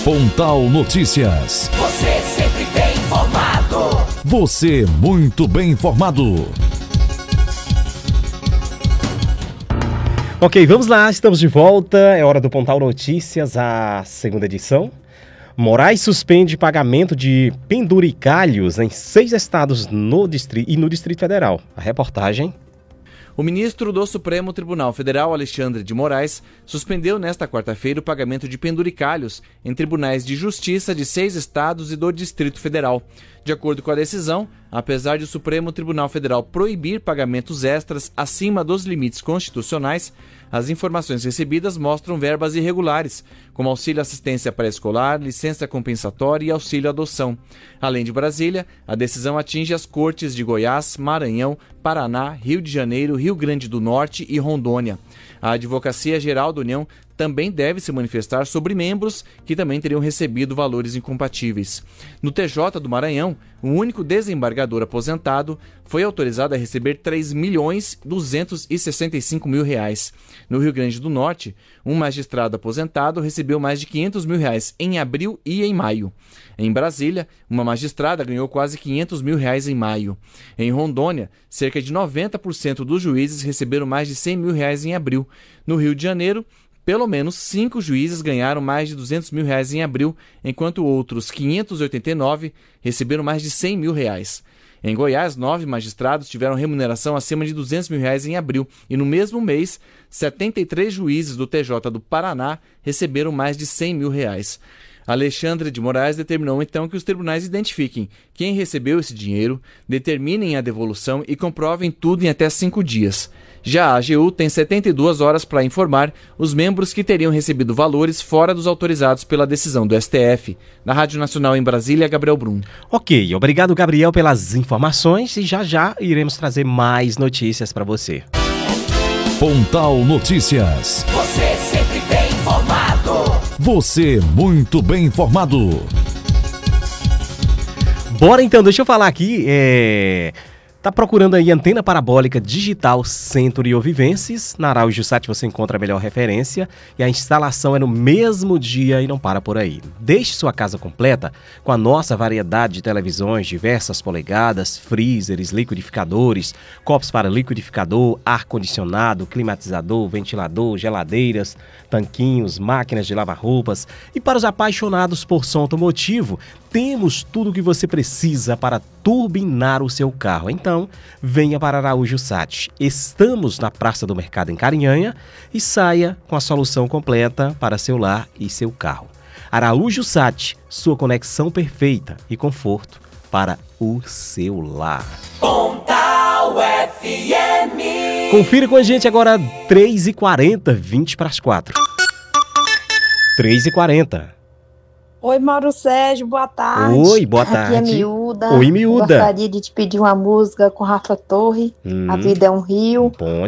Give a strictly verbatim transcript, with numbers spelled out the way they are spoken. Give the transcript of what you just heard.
Pontal Notícias. Você sempre bem informado. Você muito bem informado. Ok, vamos lá, estamos de volta. É hora do Pontal Notícias, a segunda edição. Moraes suspende pagamento de penduricalhos em seis estados no distri- e no Distrito Federal. A reportagem. O ministro do Supremo Tribunal Federal, Alexandre de Moraes, suspendeu nesta quarta-feira o pagamento de penduricalhos em tribunais de justiça de seis estados e do Distrito Federal. De acordo com a decisão, apesar de o Supremo Tribunal Federal proibir pagamentos extras acima dos limites constitucionais, as informações recebidas mostram verbas irregulares, como auxílio assistência pré-escolar, licença compensatória e auxílio adoção. Além de Brasília, a decisão atinge as cortes de Goiás, Maranhão, Paraná, Rio de Janeiro, Rio Grande do Norte e Rondônia. A Advocacia Geral da União também deve se manifestar sobre membros que também teriam recebido valores incompatíveis. No T J do Maranhão, o único desembargador aposentado foi autorizado a receber três milhões duzentos e sessenta e cinco mil reais. No Rio Grande do Norte, um magistrado aposentado recebeu mais de quinhentos mil reais em abril e em maio. Em Brasília, uma magistrada ganhou quase quinhentos mil reais em maio. Em Rondônia, cerca de noventa por cento dos juízes receberam mais de cem mil reais em abril. No Rio de Janeiro, pelo menos cinco juízes ganharam mais de duzentos mil reais em abril, enquanto outros quinhentos e oitenta e nove receberam mais de cem mil reais. Em Goiás, nove magistrados tiveram remuneração acima de duzentos mil reais em abril e, no mesmo mês, setenta e três juízes do T J do Paraná receberam mais de cem mil reais. Alexandre de Moraes determinou então que os tribunais identifiquem quem recebeu esse dinheiro, determinem a devolução e comprovem tudo em até cinco dias. Já a AGU tem setenta e duas horas para informar os membros que teriam recebido valores fora dos autorizados pela decisão do S T F. Na Rádio Nacional em Brasília, Gabriel Brum. Ok, obrigado, Gabriel, pelas informações e já já iremos trazer mais notícias para você. Pontal Notícias. Você sempre bem informado. Você muito bem informado. Bora então, deixa eu falar aqui, é... Tá procurando aí antena parabólica digital Century Ovivenses? Na Araújo Sat você encontra a melhor referência e a instalação é no mesmo dia e não para por aí. Deixe sua casa completa com a nossa variedade de televisões, diversas polegadas, freezers, liquidificadores, copos para liquidificador, ar-condicionado, climatizador, ventilador, geladeiras, tanquinhos, máquinas de lavar roupas. E para os apaixonados por som automotivo, temos tudo o que você precisa para turbinar o seu carro. Então, venha para Araújo Sat. Estamos na Praça do Mercado em Carinhanha e saia com a solução completa para seu lar e seu carro. Araújo Sat, sua conexão perfeita e conforto para o seu lar. Pontal F M. Confira com a gente agora, três e quarenta, vinte para as quatro. três e quarenta. Oi, Mauro Sérgio, boa tarde. Oi, boa Aqui tarde. é Miúda. Oi, Miúda. Gostaria de te pedir uma música com Rafa Torre. Hum, A Vida é um Rio. Bom